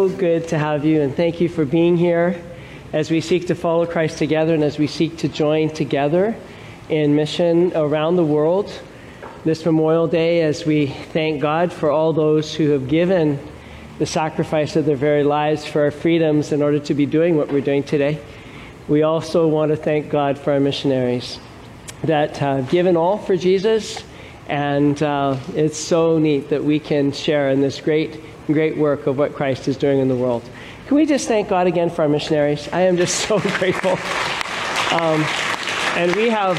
so good to have you, and thank you for being here as we seek to follow Christ together and as we seek to join together in mission around the world this Memorial Day, as we thank God for all those who have given the sacrifice of their very lives for our freedoms in order to be doing what we're doing today. We also want to thank God for our missionaries that have given all for Jesus, and it's so neat that we can share in this great work of what Christ is doing in the world. Can we just thank God again for our missionaries? I am just so grateful. And we have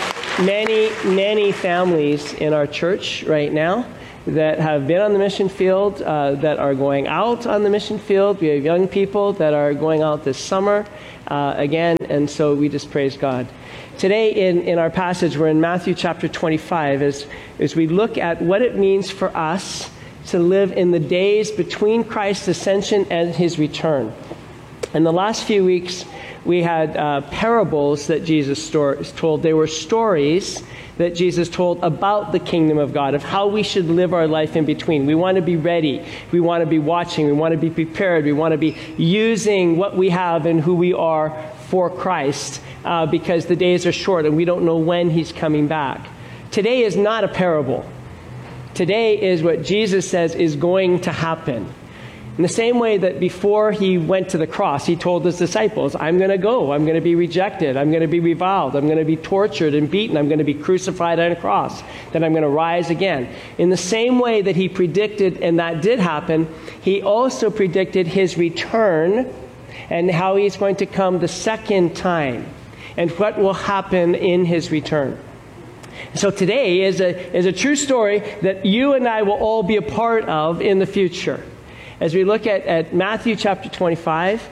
many families in our church right now that have been on the mission field, that are going out on the mission field. We have young people that are going out this summer again, and so we just praise God. Today in our passage, we're in Matthew chapter 25 as we look at what it means for us to live in the days between Christ's ascension and his return. In the last few weeks, we had parables that Jesus told. They were stories that Jesus told about the kingdom of God, of how we should live our life in between. We want to be ready. We want to be watching. We want to be prepared. We want to be using what we have and who we are for Christ, because the days are short and we don't know when he's coming back. Today is not a parable. Today is what Jesus says is going to happen. In the same way that before he went to the cross, he told his disciples, I'm going to go. I'm going to be rejected. I'm going to be reviled. I'm going to be tortured and beaten. I'm going to be crucified on a cross. Then I'm going to rise again. In the same way that he predicted, and that did happen, he also predicted his return and how he's going to come the second time and what will happen in his return. So today is a true story that you and I will all be a part of in the future. As we look at Matthew chapter 25,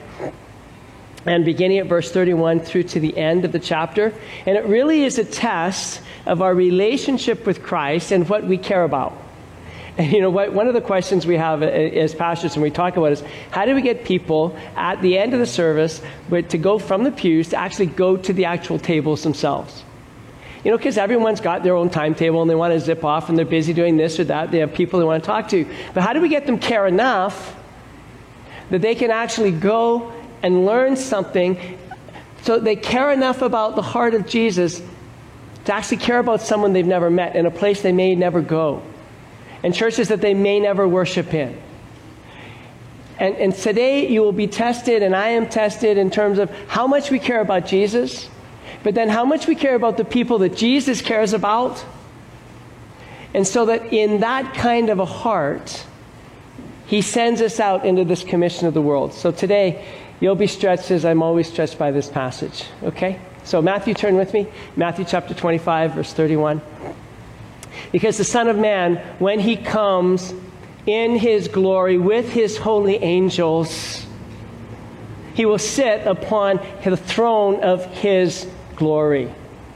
and beginning at verse 31 through to the end of the chapter, and it really is a test of our relationship with Christ and what we care about. And you know what? One of the questions we have as pastors when we talk about is, how do we get people at the end of the service to go from the pews to actually go to the actual tables themselves? You know, because everyone's got their own timetable and they want to zip off and they're busy doing this or that. They have people they want to talk to. But how do we get them care enough that they can actually go and learn something, so they care enough about the heart of Jesus to actually care about someone they've never met in a place they may never go, and churches that they may never worship in? And today you will be tested, and I am tested in terms of how much we care about Jesus, but then how much we care about the people that Jesus cares about. And so that in that kind of a heart, he sends us out into this commission of the world. So today, you'll be stretched as I'm always stretched by this passage. Okay? So Matthew, turn with me. Matthew chapter 25, verse 31. Because the Son of Man, when he comes in his glory with his holy angels, he will sit upon the throne of his glory.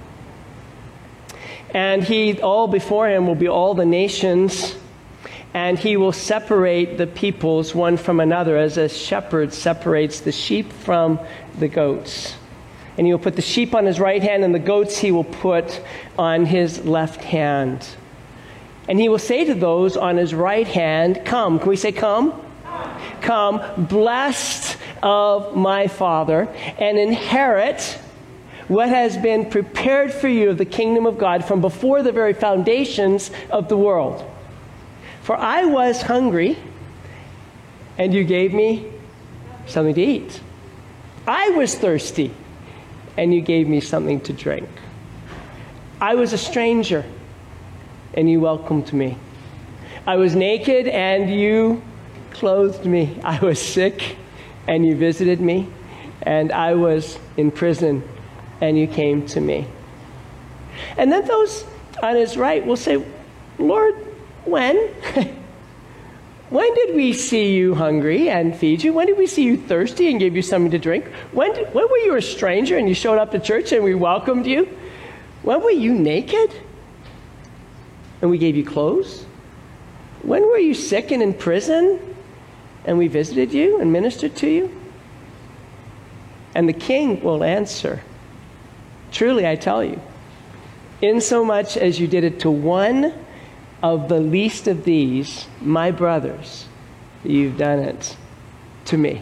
And all before him will be all the nations, and he will separate the peoples one from another, as a shepherd separates the sheep from the goats. And he will put the sheep on his right hand, and the goats he will put on his left hand. And he will say to those on his right hand, come. Can we say come? Come, blessed of my Father, and inherit what has been prepared for you of the kingdom of God from before the very foundations of the world. For I was hungry, and you gave me something to eat. I was thirsty, and you gave me something to drink. I was a stranger, and you welcomed me. I was naked, and you clothed me. I was sick, and you visited me. And I was in prison, and you came to me. And then those on his right will say, Lord, when? When did we see you hungry and feed you? When did we see you thirsty and gave you something to drink? When were you a stranger and you showed up to church and we welcomed you? When were you naked and we gave you clothes? When were you sick and in prison and we visited you and ministered to you? And the king will answer, truly I tell you, insomuch as you did it to one of the least of these, my brothers, you've done it to me.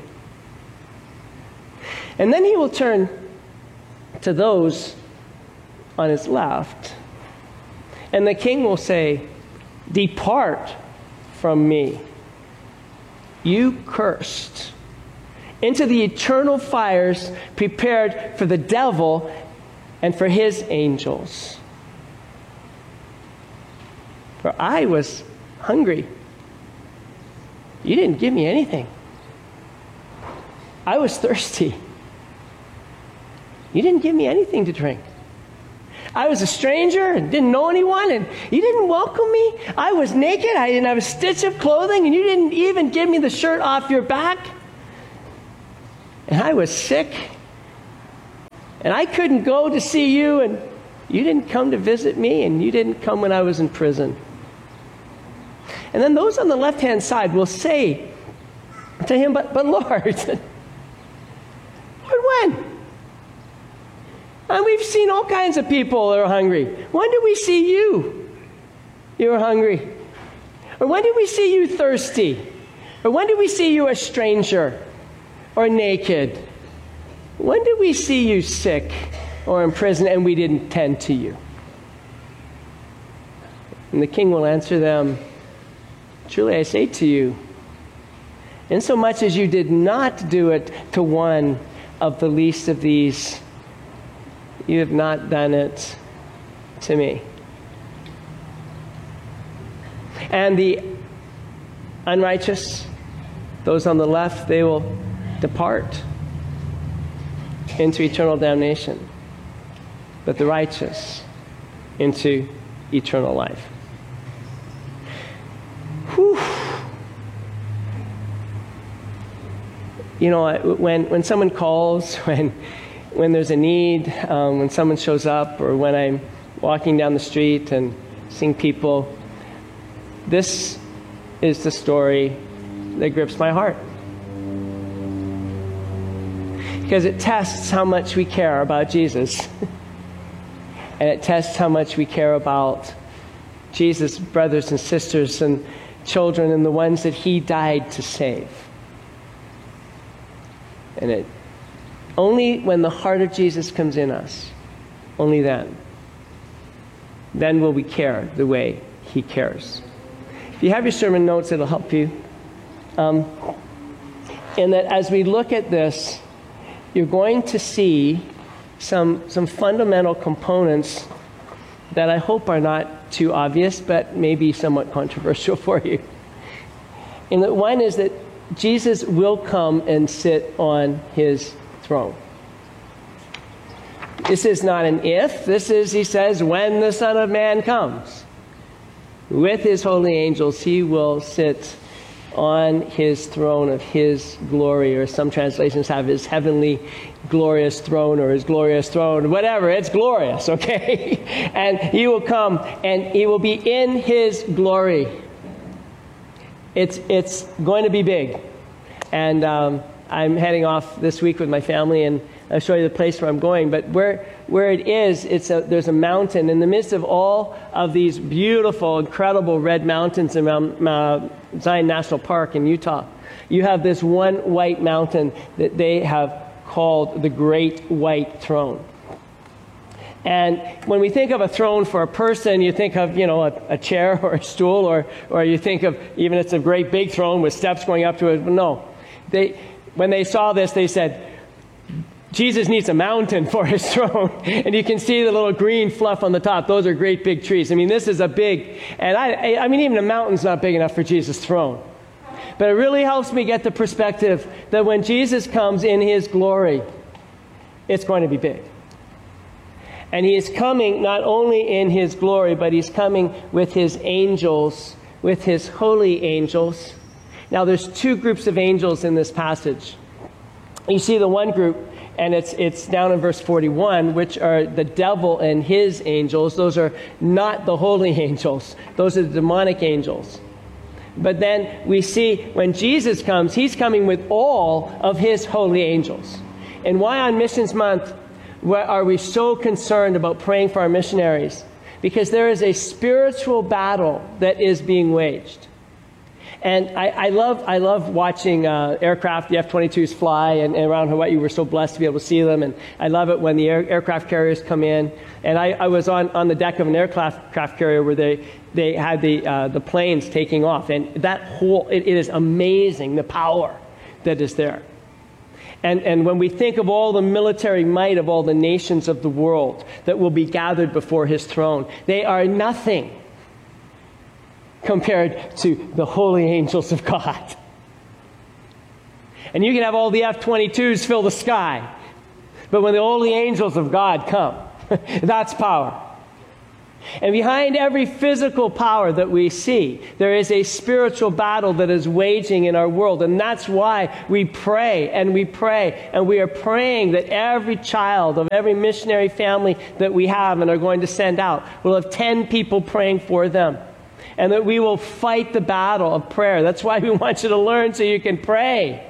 And then he will turn to those on his left, and the king will say, "Depart from me, you cursed, into the eternal fires prepared for the devil and for his angels. For I was hungry. You didn't give me anything. I was thirsty. You didn't give me anything to drink. I was a stranger and didn't know anyone, and you didn't welcome me. I was naked, I didn't have a stitch of clothing, and you didn't even give me the shirt off your back. And I was sick, and I couldn't go to see you, and you didn't come to visit me, and you didn't come when I was in prison." And then those on the left-hand side will say to him, But Lord, Lord, when? And we've seen all kinds of people that are hungry. When did we see you? You were hungry. Or when did we see you thirsty? Or when did we see you a stranger or naked? When did we see you sick or in prison and we didn't tend to you? And the king will answer them, "Truly I say to you, insomuch as you did not do it to one of the least of these, you have not done it to me." And the unrighteous, those on the left, they will depart into eternal damnation, but the righteous into eternal life. Whew. You know, when someone calls, when there's a need, when someone shows up, or when I'm walking down the street and seeing people, this is the story that grips my heart. Because it tests how much we care about Jesus. And it tests how much we care about Jesus' brothers and sisters and children and the ones that he died to save. And it only when the heart of Jesus comes in us, only then will we care the way he cares. If you have your sermon notes, it'll help you. And that as we look at this, you're going to see some fundamental components that I hope are not too obvious, but maybe somewhat controversial for you. And that one is that Jesus will come and sit on his throne. This is not an if. This is, he says, when the Son of Man comes. With his holy angels, he will sit on his throne of his glory, or some translations have his heavenly glorious throne, or his glorious throne, whatever, it's glorious, okay? And he will come and he will be in his glory. It's going to be big. And I'm heading off this week with my family, and I'll show you the place where I'm going. But where it is, there's a mountain in the midst of all of these beautiful, incredible red mountains around Zion National Park in Utah. You have this one white mountain that they have called the Great White Throne. And when we think of a throne for a person, you think of, a chair or a stool, or you think of, even it's a great big throne with steps going up to it. No. When they saw this, they said, Jesus needs a mountain for his throne. And you can see the little green fluff on the top. Those are great big trees. I mean, this is a big, and I mean, even a mountain's not big enough for Jesus' throne. But it really helps me get the perspective that when Jesus comes in his glory, it's going to be big. And he is coming not only in his glory, but he's coming with his angels, with his holy angels. Now, there's two groups of angels in this passage. You see the one group, and it's down in verse 41, which are the devil and his angels. Those are not the holy angels. Those are the demonic angels. But then we see when Jesus comes, he's coming with all of his holy angels. And why on Missions Month are we so concerned about praying for our missionaries? Because there is a spiritual battle that is being waged. And I love watching aircraft, the F-22s fly, and around Hawaii we're so blessed to be able to see them. And I love it when the aircraft carriers come in. And I was on the deck of an aircraft carrier where they had the planes taking off. And that it is amazing, the power that is there. And when we think of all the military might of all the nations of the world that will be gathered before his throne, they are nothing compared to the holy angels of God. And you can have all the F-22s fill the sky, but when the holy angels of God come, that's power. And behind every physical power that we see, there is a spiritual battle that is waging in our world. And that's why we pray and we pray. And we are praying that every child of every missionary family that we have and are going to send out will have 10 people praying for them. And that we will fight the battle of prayer. That's why we want you to learn so you can pray.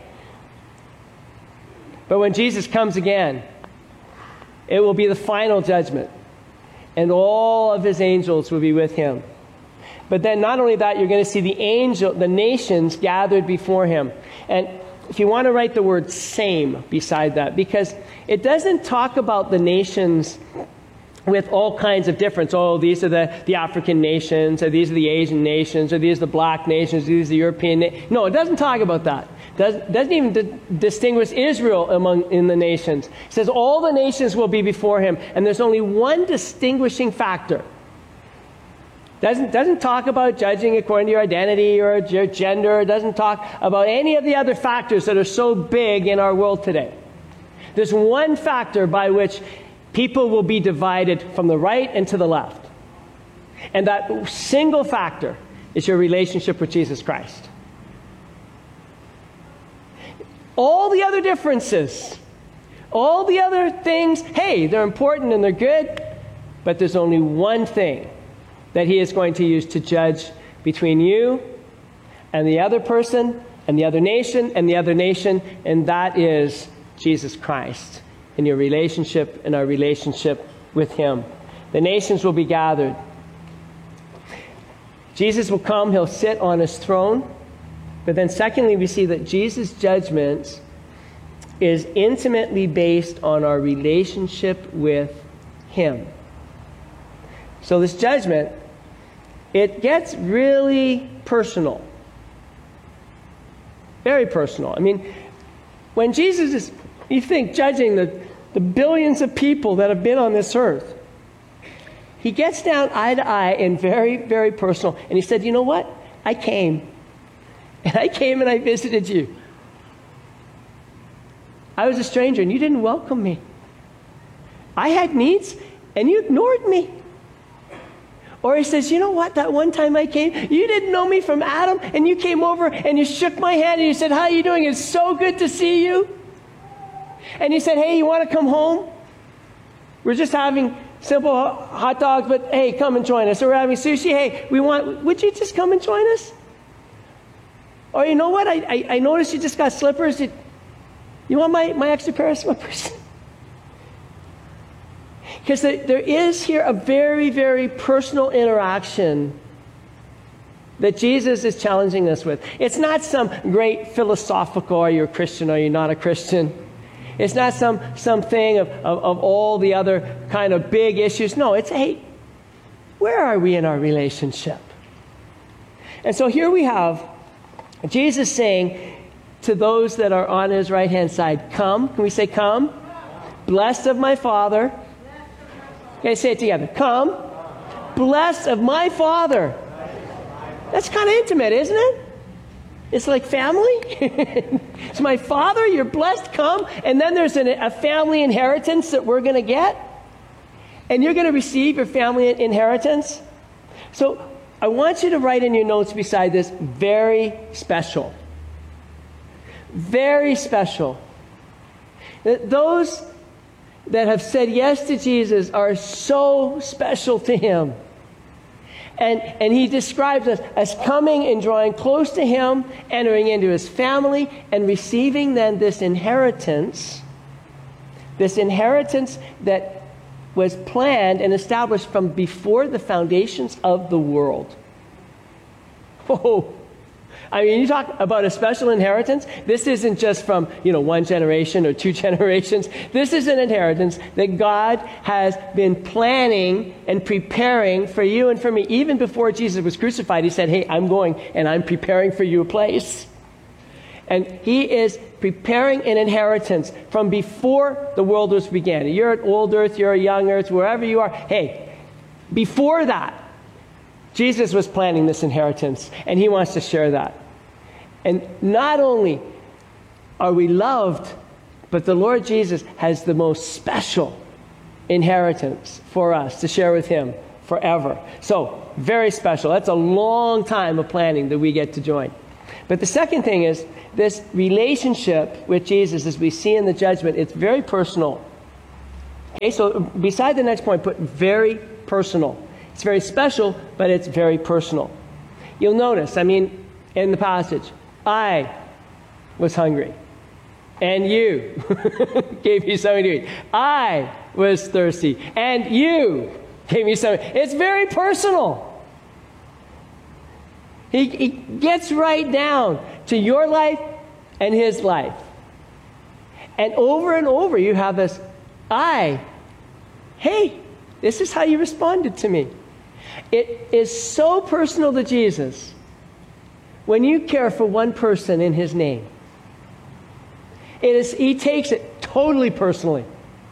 But when Jesus comes again, it will be the final judgment. And all of his angels will be with him. But then not only that, you're going to see the nations gathered before him. And if you want to write the word same beside that, because it doesn't talk about the nations with all kinds of difference. Oh, these are the African nations, or these are the Asian nations, or these are the black nations, these are the European nations. No, it doesn't talk about that. Doesn't even distinguish Israel in the nations. It says all the nations will be before him, and there's only one distinguishing factor. Doesn't talk about judging according to your identity or your gender. It doesn't talk about any of the other factors that are so big in our world today. There's one factor by which people will be divided from the right and to the left. And that single factor is your relationship with Jesus Christ. All the other differences, all the other things, hey, they're important and they're good, but there's only one thing that he is going to use to judge between you and the other person and the other nation and the other nation, and that is Jesus Christ. In your relationship and our relationship with him. The nations will be gathered. Jesus will come, he'll sit on his throne. But then secondly, we see that Jesus' judgment is intimately based on our relationship with him. So this judgment, it gets really personal. Very personal. I mean, when Jesus is, you think, judging the billions of people that have been on this earth, he gets down eye to eye and very, very personal. And he said, you know what? I came. And I came and I visited you. I was a stranger and you didn't welcome me. I had needs and you ignored me. Or he says, you know what? That one time I came, you didn't know me from Adam, and you came over and you shook my hand and you said, how are you doing? It's so good to see you. And he said, hey, you want to come home? We're just having simple hot dogs, but hey, come and join us. Or we're having sushi. Hey, would you just come and join us? Or you know what? I noticed you just got slippers. You want my extra pair of slippers? Because there is here a very, very personal interaction that Jesus is challenging us with. It's not some great philosophical, are you a Christian, are you not a Christian? It's not some thing of all the other kind of big issues. No, it's, hey, where are we in our relationship? And so here we have Jesus saying to those that are on his right-hand side, come. Can we say come? Blessed of my Father. Okay, say it together. Come. Blessed of my Father. That's kind of intimate, isn't it? It's like family. It's my Father, you're blessed, come. And then there's a family inheritance that we're going to get. And you're going to receive your family inheritance. So I want you to write in your notes beside this, very special. Very special. Those that have said yes to Jesus are so special to him. And he describes us as coming and drawing close to him, entering into his family, and receiving then this inheritance that was planned and established from before the foundations of the world. Oh, I mean, you talk about a special inheritance. This isn't just from, one generation or two generations. This is an inheritance that God has been planning and preparing for you and for me. Even before Jesus was crucified, he said, hey, I'm going and I'm preparing for you a place. And he is preparing an inheritance from before the world was began. You're at old earth, you're a young earth, wherever you are. Hey, before that, Jesus was planning this inheritance, and he wants to share that. And not only are we loved, but the Lord Jesus has the most special inheritance for us to share with him forever. So, very special. That's a long time of planning that we get to join. But the second thing is, this relationship with Jesus, as we see in the judgment, it's very personal. Okay, so beside the next point, put very personal. It's very special, but it's very personal. You'll notice, in the passage, I was hungry, and you gave me something to eat. I was thirsty, and you gave me something. It's very personal. He gets right down to your life and his life. And over you have this, hey, this is how you responded to me. It is so personal to Jesus when you care for one person in his name. He takes it totally personally.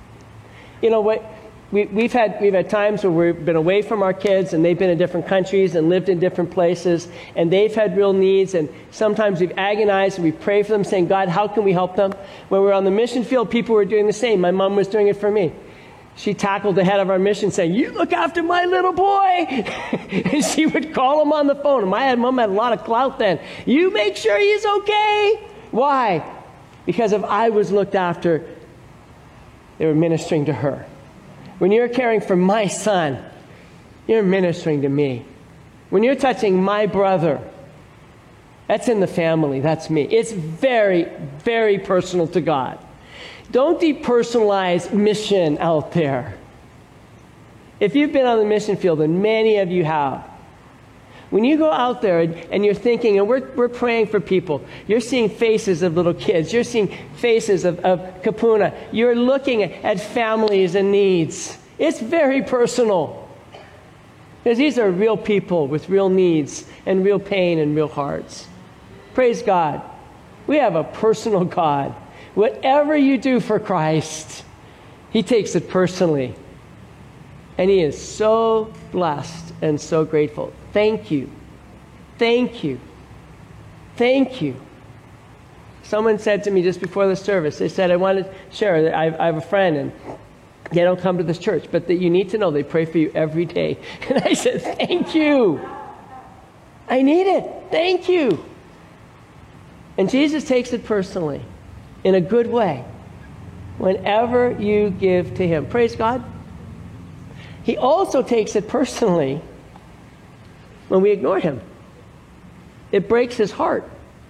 We've had times where we've been away from our kids and they've been in different countries and lived in different places and they've had real needs, and sometimes we've agonized and we pray for them saying, God, how can we help them? When we were on the mission field, people were doing the same. My mom was doing it for me. She tackled the head of our mission saying, you look after my little boy. And she would call him on the phone. My mom had a lot of clout then. You make sure he's okay. Why? Because if I was looked after, they were ministering to her. When you're caring for my son, you're ministering to me. When you're touching my brother, that's in the family, that's me. It's very, very personal to God. Don't depersonalize mission out there. If you've been on the mission field, and many of you have, when you go out there and you're thinking, and we're praying for people, you're seeing faces of little kids, you're seeing faces of Kapuna, you're looking at families and needs. It's very personal. Because these are real people with real needs and real pain and real hearts. Praise God. We have a personal God. Whatever you do for Christ, he takes it personally. And he is so blessed and so grateful. Thank you. Thank you. Thank you. Someone said to me just before the service, they said, I want to share that I have a friend and they don't come to this church, but that you need to know they pray for you every day. And I said, thank you. I need it. Thank you. And Jesus takes it personally in a good way whenever you give to him. Praise God. He also takes it personally when we ignore him. It breaks his heart.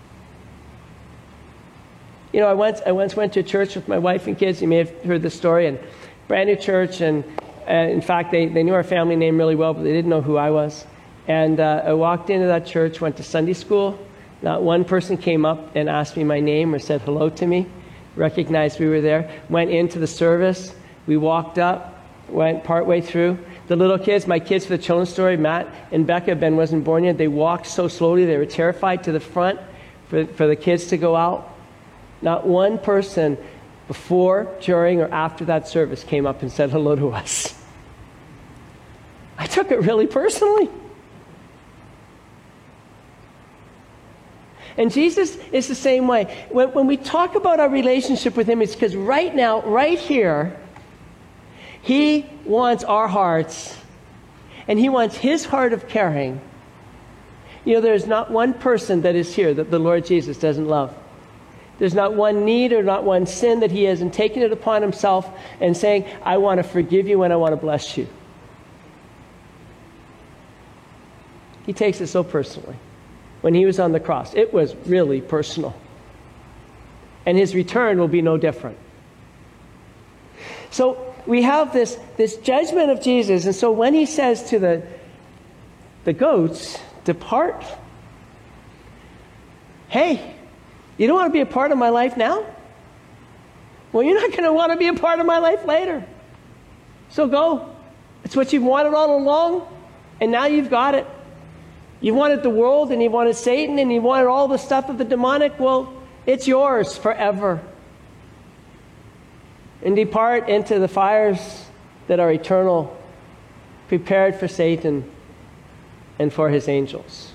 I once went to church with my wife and kids. You may have heard this story. And brand new church. And in fact, they knew our family name really well, but they didn't know who I was. And I walked into that church, went to Sunday school. Not one person came up and asked me my name or said hello to me, recognized we were there. Went into the service. We walked up, went partway through. The little kids, my kids for the children's story, Matt and Becca, Ben wasn't born yet, they walked so slowly, they were terrified to the front for the kids to go out. Not one person before, during, or after that service came up and said hello to us. I took it really personally. And Jesus is the same way. When we talk about our relationship with him, it's because right now, right here, he wants our hearts, and he wants his heart of caring. There's not one person that is here that the Lord Jesus doesn't love. There's not one need or not one sin that he hasn't taken it upon himself and saying, I want to forgive you and I want to bless you. He takes it so personally. When he was on the cross, it was really personal. And his return will be no different. So we have this judgment of Jesus. And so when he says to the goats, depart, Hey, you don't want to be a part of my life now? Well, you're not going to want to be a part of my life later. So go. It's what you've wanted all along, and now you've got it. You wanted the world, and you wanted Satan, and you wanted all the stuff of the demonic. Well, it's yours forever. And depart into the fires that are eternal, prepared for Satan and for his angels.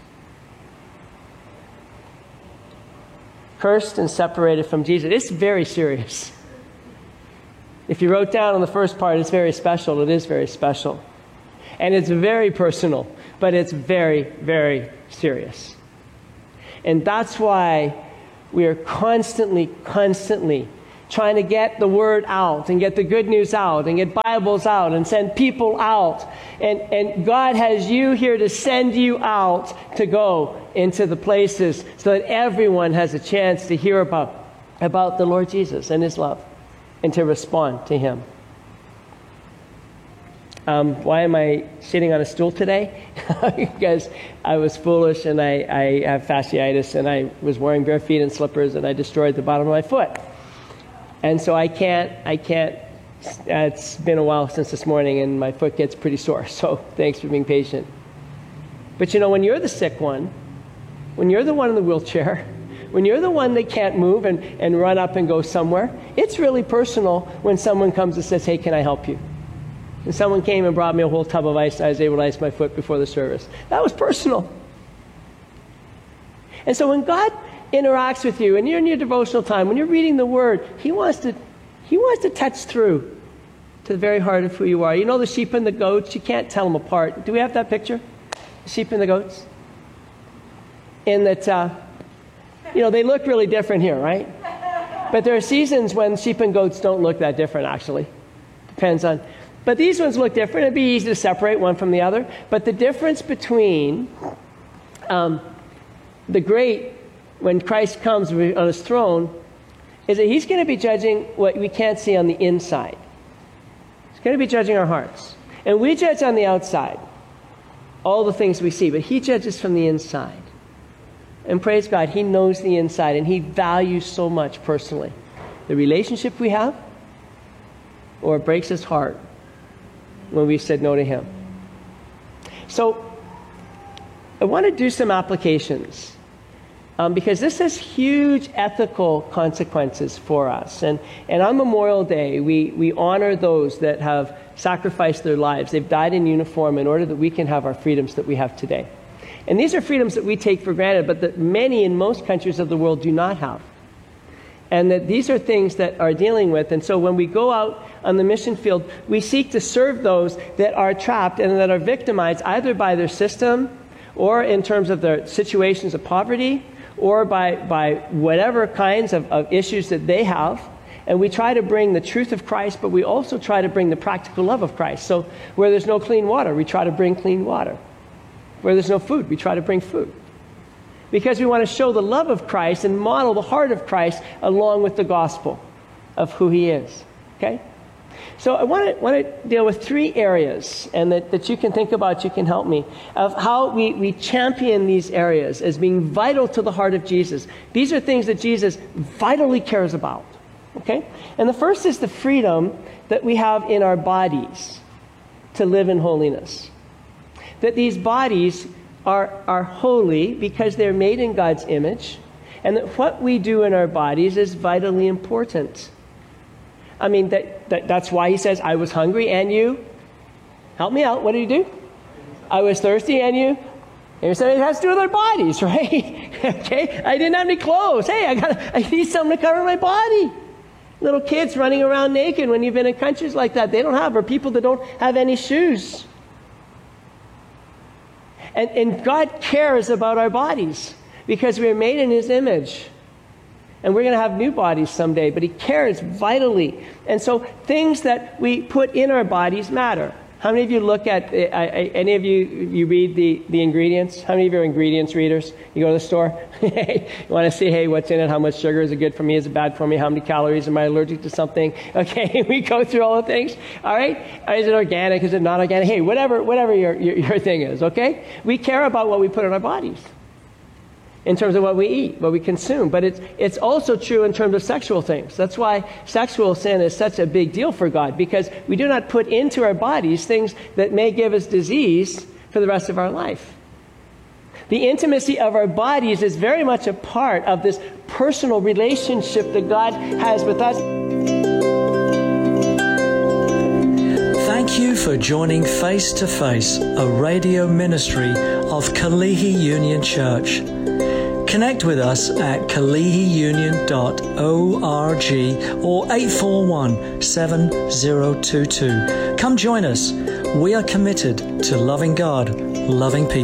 Cursed and separated from Jesus. It's very serious. If you wrote down on the first part, it's very special. It is very special. And it's very personal, but it's very, very serious. And that's why we are constantly trying to get the word out and get the good news out and get Bibles out and send people out. And God has you here to send you out to go into the places so that everyone has a chance to hear about the Lord Jesus and his love and to respond to him. Why am I sitting on a stool today? Because I was foolish and I have fasciitis and I was wearing bare feet and slippers and I destroyed the bottom of my foot. And so I can't, it's been a while since this morning and my foot gets pretty sore. So thanks for being patient. But you know, when you're the sick one, when you're the one in the wheelchair, when you're the one that can't move and run up and go somewhere, it's really personal when someone comes and says, hey, can I help you? And someone came and brought me a whole tub of ice and I was able to ice my foot before the service. That was personal. And so when God interacts with you and you're in your devotional time, when you're reading the Word, He wants to touch through to the very heart of who you are. You know the sheep and the goats, you can't tell them apart. Do we have that picture? The sheep and the goats? In that, they look really different here, right? But there are seasons when sheep and goats don't look that different, actually. Depends on. But these ones look different. It'd be easy to separate one from the other. But the difference between the great, when Christ comes on his throne, is that he's going to be judging what we can't see on the inside. He's going to be judging our hearts. And we judge on the outside, all the things we see. But he judges from the inside. And praise God, he knows the inside. And he values so much personally the relationship we have, or it breaks his heart when we said no to him. So I want to do some applications because this has huge ethical consequences for us. And on Memorial Day, we honor those that have sacrificed their lives. They've died in uniform in order that we can have our freedoms that we have today. And these are freedoms that we take for granted, but that many in most countries of the world do not have. And that these are things that are dealing with. And so when we go out on the mission field, we seek to serve those that are trapped and that are victimized either by their system or in terms of their situations of poverty or by whatever kinds of issues that they have. And we try to bring the truth of Christ, but we also try to bring the practical love of Christ. So where there's no clean water, we try to bring clean water. Where there's no food, we try to bring food. Because we want to show the love of Christ and model the heart of Christ along with the gospel of who he is. Okay? So I want to deal with 3 areas, and that you can think about, you can help me, of how we champion these areas as being vital to the heart of Jesus. These are things that Jesus vitally cares about. Okay? And the first is the freedom that we have in our bodies to live in holiness. That these bodies are holy because they're made in God's image, and that what we do in our bodies is vitally important. I mean, that's why he says, I was hungry and you, help me out, what did he do? I was thirsty and you, and he said it has to do with our bodies, right? Okay, I didn't have any clothes. Hey, I need something to cover my body. Little kids running around naked when you've been in countries like that, they don't have, or people that don't have any shoes. And God cares about our bodies because we are made in his image. And we're going to have new bodies someday, but he cares vitally. And so things that we put in our bodies matter. How many of you look at, any of you read the ingredients? How many of you are ingredients readers? You go to the store, you want to see, hey, what's in it? How much sugar? Is it good for me? Is it bad for me? How many calories? Am I allergic to something? Okay, we go through all the things. All right? Is it organic? Is it not organic? Hey, whatever your thing is, okay? We care about what we put in our bodies. in terms of what we eat, what we consume. But it's also true in terms of sexual things. That's why sexual sin is such a big deal for God, because we do not put into our bodies things that may give us disease for the rest of our life. The intimacy of our bodies is very much a part of this personal relationship that God has with us. Thank you for joining Face to Face, a radio ministry of Kalihi Union Church. Connect with us at kalihiunion.org or 841-7022. Come join us. We are committed to loving God, loving people.